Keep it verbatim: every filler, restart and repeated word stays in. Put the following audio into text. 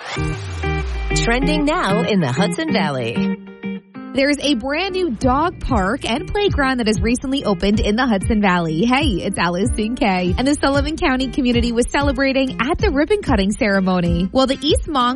Trending now in the Hudson Valley. There's a brand new dog park and playground that has recently opened in the Hudson Valley. Hey, it's Allison Kay. And the Sullivan County community was celebrating at the ribbon cutting ceremony. Well, the East Monk